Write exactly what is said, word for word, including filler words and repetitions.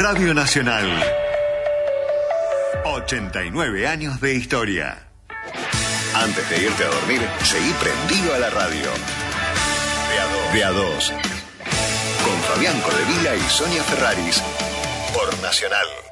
Radio Nacional. ochenta y nueve años de historia. Antes de irte a dormir, seguí prendido a la radio. De a dos. Con Fabián Cordevila y Sonia Ferraris. Por Nacional.